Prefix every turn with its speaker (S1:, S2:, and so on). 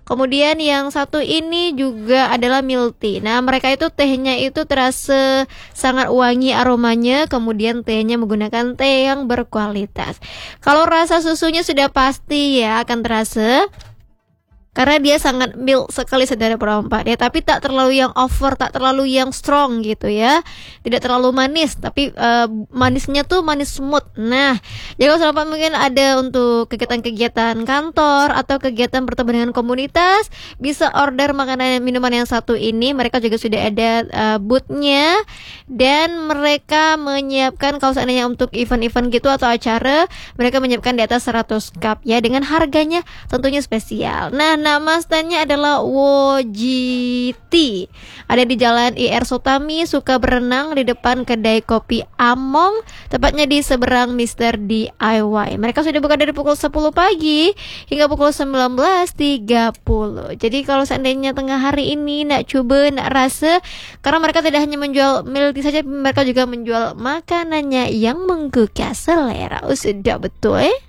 S1: Kemudian yang satu ini juga adalah milk tea. Nah, mereka itu tehnya itu terasa sangat wangi aromanya. Kemudian tehnya menggunakan teh yang berkualitas. Kalau rasa susunya sudah pasti ya akan terasa, karena dia sangat milk sekali saudara perempat ya, tapi tak terlalu yang over, tak terlalu yang strong gitu ya, tidak terlalu manis, tapi manisnya tuh manis smooth. Nah, jadi kalau sahabat mungkin ada untuk kegiatan-kegiatan kantor atau kegiatan bertemu dengan komunitas, bisa order makanan minuman yang satu ini. Mereka juga sudah ada boothnya, dan mereka menyiapkan kalau seandainya untuk event-event gitu atau acara, mereka menyiapkan di atas 100 cup ya, dengan harganya tentunya spesial. Nah, nama standnya adalah WOGT. Ada di Jalan IR Sutami, suka berenang di depan kedai kopi Among, tepatnya di seberang Mr. DIY. Mereka sudah buka dari pukul 10 pagi hingga pukul 19.30. Jadi kalau seandainya tengah hari ini nak coba, nak rasa, karena mereka tidak hanya menjual milk tea saja, mereka juga menjual makanannya yang menggugah selera. Sudah betul